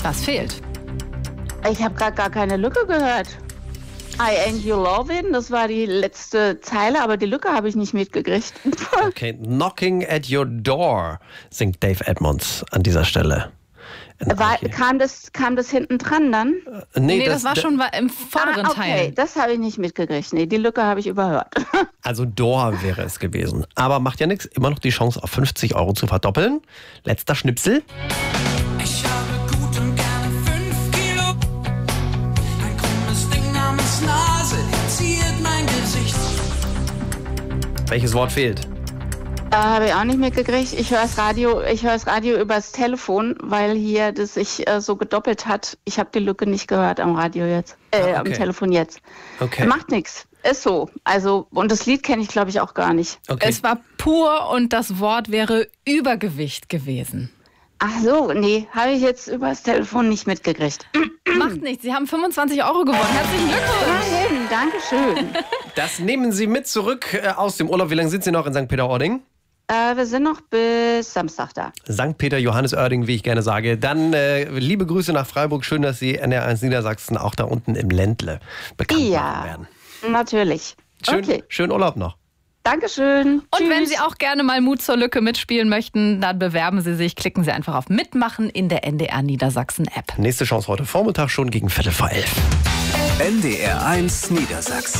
Was fehlt? Ich habe gerade gar keine Lücke gehört. I Ain't Your Lovin', das war die letzte Zeile, aber die Lücke habe ich nicht mitgekriegt. Okay, Knocking at Your Door singt Dave Edmunds an dieser Stelle. Kam das hinten dran dann? Nee, das war schon im vorderen Teil. Okay, das habe ich nicht mitgekriegt. Nee, die Lücke habe ich überhört. Also Door wäre es gewesen. Aber macht ja nichts, immer noch die Chance auf 50 Euro zu verdoppeln. Letzter Schnipsel. Ich habe gut und gerne 5 Kilo. Ein krummes Ding namens Nase ziert mein Gesicht. Welches Wort fehlt? Habe ich auch nicht mitgekriegt. Ich höre das Radio übers Telefon, weil hier das sich so gedoppelt hat. Ich habe die Lücke nicht gehört am Radio jetzt. Okay. Am Telefon jetzt. Okay. Macht nichts. Ist so. Also, und das Lied kenne ich, glaube ich, auch gar nicht. Okay. Es war pur und das Wort wäre Übergewicht gewesen. Ach so, nee, habe ich jetzt übers Telefon nicht mitgekriegt. Macht nichts, Sie haben 25 Euro gewonnen. Herzlichen Glückwunsch. Dankeschön. Das nehmen Sie mit zurück aus dem Urlaub. Wie lange sind Sie noch in St. Peter-Ording? Wir sind noch bis Samstag da. St. Peter-Johannes-Oerding, wie ich gerne sage. Dann liebe Grüße nach Freiburg. Schön, dass Sie NR1 Niedersachsen auch da unten im Ländle bekannt machen werden. Natürlich. Schönen Urlaub noch. Dankeschön. Und Tschüss. wenn Sie auch gerne mal Mut zur Lücke mitspielen möchten, dann bewerben Sie sich. Klicken Sie einfach auf Mitmachen in der NDR Niedersachsen App. Nächste Chance heute Vormittag schon gegen 11:15. NDR1 Niedersachsen.